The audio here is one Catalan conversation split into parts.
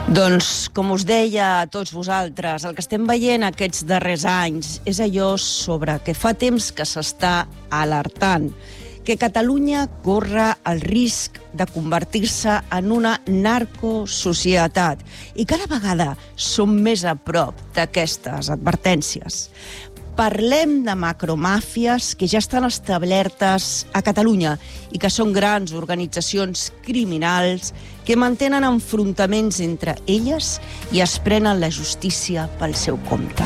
Doncs, com us deia a tots vosaltres, el que estem veient aquests darrers anys és allò sobre que fa temps que s'està alertant, que Catalunya corre el risc de convertir-se en una narcosocietat i cada vegada som més a prop d'aquestes advertències. Parlem de macromàfies que ja estan establertes a Catalunya i que són grans organitzacions criminals que mantenen enfrontaments entre elles i es prenen la justícia pel seu compte.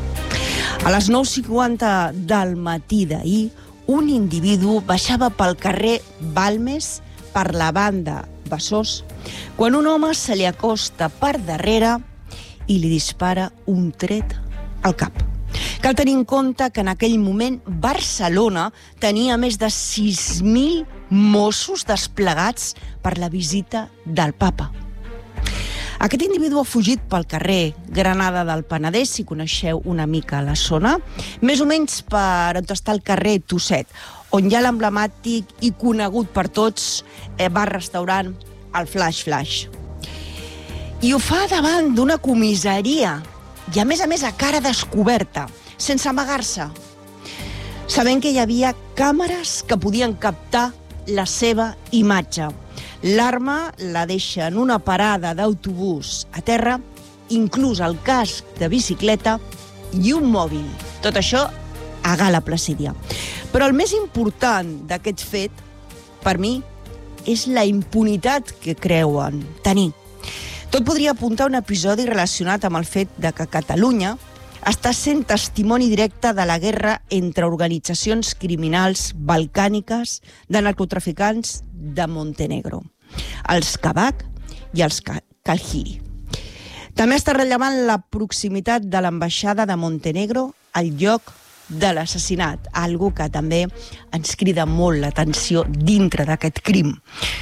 A les 9:50 del matí d'ahir, un individu baixava pel carrer Balmes per la banda Besòs quan un home se li acosta per darrere i li dispara un tret al cap. Cal tenir en compte que en aquell moment Barcelona tenia més de 6.000 Mossos desplegats per la visita del papa. Aquest individu ha fugit pel carrer Granada del Penedès, si coneixeu una mica la zona, més o menys per on està el carrer Tusset, on hi ha l'emblemàtic i conegut per tots bar-restaurant el Flash Flash. I ho fa davant d'una comissaria i, a més a cara descoberta, sense amagar-se, sabent que hi havia càmeres que podien captar la seva imatge. L'arma la deixa en una parada d'autobús a terra, inclús el casc de bicicleta i un mòbil. Tot això a Gala Placídia. Però el més important d'aquest fet, per mi, és la impunitat que creuen tenir. Tot podria apuntar a un episodi relacionat amb el fet de que Catalunya està sent testimoni directe de la guerra entre organitzacions criminals balcàniques de narcotraficants de Montenegro, els Kabak i els Kalhiri. També està rellevant la proximitat de l'ambaixada de Montenegro al lloc de l'assassinat, algo que també ens crida molt l'atenció dintre d'aquest crim.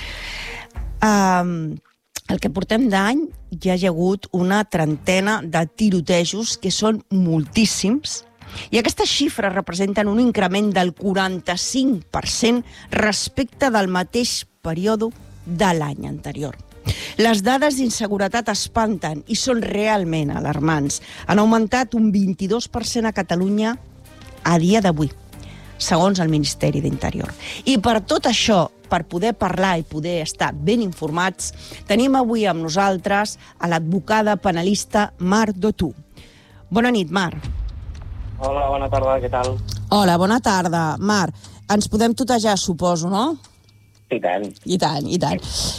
El que portem d'any ja hi ha hagut una trentena de tirotejos, que són moltíssims, i aquestes xifres representen un increment del 45% respecte del mateix període de l'any anterior. Les dades d'inseguretat espanten i són realment alarmants. Han augmentat un 22% a Catalunya a dia d'avui, segons el Ministeri d'Interior. I per tot això, per poder parlar i poder estar ben informats, tenim avui amb nosaltres a l'advocada penalista Mar Dotú. Bona nit, Mar. Hola, bona tarda, què tal? Hola, bona tarda. Mar, ens podem tutejar, suposo, no? I tant. I tant, i tant.